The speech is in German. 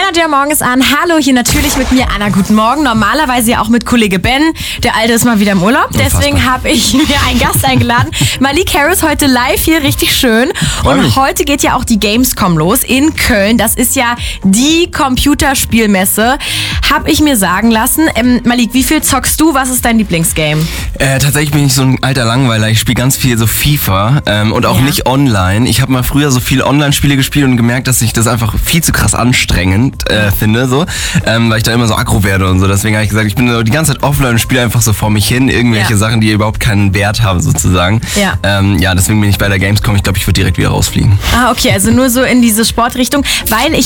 Männer, morgen ist an. Hallo, hier natürlich mit mir Anna. Guten Morgen. Normalerweise ja auch mit Kollege Ben. Der Alte ist mal wieder im Urlaub. Deswegen habe ich mir einen Gast eingeladen. Malik Harris heute live hier, richtig schön. Und heute geht ja auch die Gamescom los in Köln. Das ist ja die Computerspielmesse. Habe ich mir sagen lassen. Malik, wie viel zockst du? Was ist dein Lieblingsgame? Tatsächlich bin ich so ein alter Langweiler. Ich spiele ganz viel so FIFA und auch nicht online. Ich habe mal früher so viele Online-Spiele gespielt und gemerkt, dass ich das einfach viel zu krass anstrengend finde, so, weil ich da immer so aggro werde und so. Deswegen habe ich gesagt, ich bin so die ganze Zeit offline und spiele einfach so vor mich hin. Irgendwelche Sachen, die überhaupt keinen Wert haben, sozusagen. Deswegen bin ich bei der Gamescom. Ich glaube, ich würde direkt wieder rausfliegen. Ah, okay, also nur so in diese Sportrichtung, weil ich